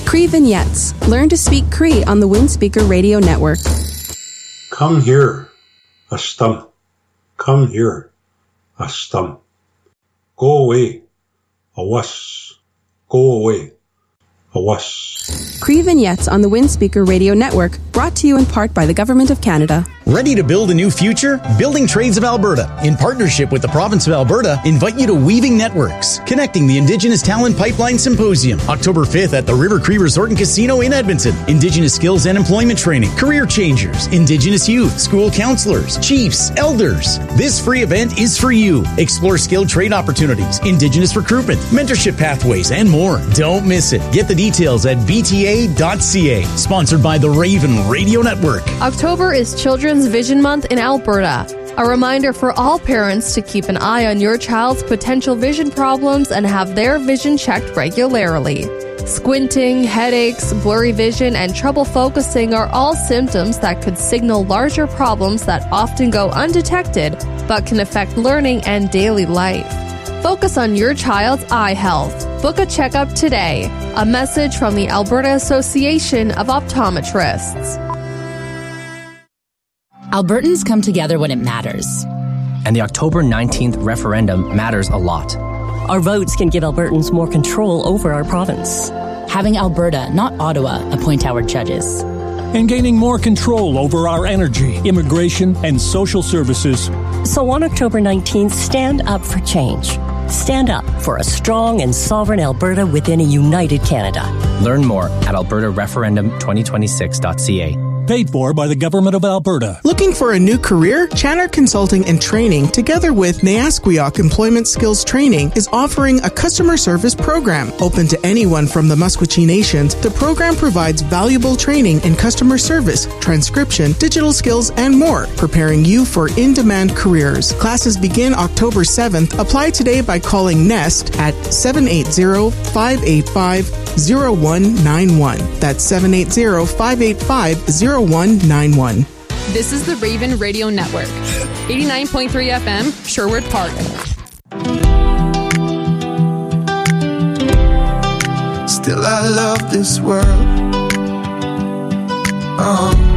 Cree Vignettes. Learn to speak Cree on the Windspeaker Radio Network. Come here, a stump. Come here, a stump. Go away, a wuss. Go away, a wuss. Cree Vignettes on the Windspeaker Radio Network, brought to you in part by the Government of Canada. Ready to build a new future? Building Trades of Alberta, in partnership with the province of Alberta, invite you to Weaving Networks, connecting the Indigenous Talent Pipeline Symposium, October 5th at the River Cree Resort and Casino in Edmonton. Indigenous skills and employment training, career changers, Indigenous youth, school counselors, chiefs, elders. This free event is for you. Explore skilled trade opportunities, Indigenous recruitment, mentorship pathways, and more. Don't miss it. Get the details at bta.ca. Sponsored by the Raven Radio Network. October is Children's Vision Month in Alberta. A reminder for all parents to keep an eye on your child's potential vision problems and have their vision checked regularly. Squinting, headaches, blurry vision, and trouble focusing are all symptoms that could signal larger problems that often go undetected but can affect learning and daily life. Focus on your child's eye health. Book a checkup today. A message from the Alberta Association of Optometrists. Albertans come together when it matters. And the October 19th referendum matters a lot. Our votes can give Albertans more control over our province. Having Alberta, not Ottawa, appoint our judges. And gaining more control over our energy, immigration, and social services. So on October 19th, stand up for change. Stand up for a strong and sovereign Alberta within a united Canada. Learn more at albertareferendum2026.ca. Paid for by the Government of Alberta. Looking for a new career? Channer Consulting and Training, together with Neasquiok Employment Skills Training, is offering a customer service program. Open to anyone from the Musqueam Nations, the program provides valuable training in customer service, transcription, digital skills, and more, preparing you for in-demand careers. Classes begin October 7th. Apply today by calling NEST at 780-585-0191. That's 780-585-0191. This is the Raven Radio Network. 89.3 FM, Sherwood Park. Still I love this world.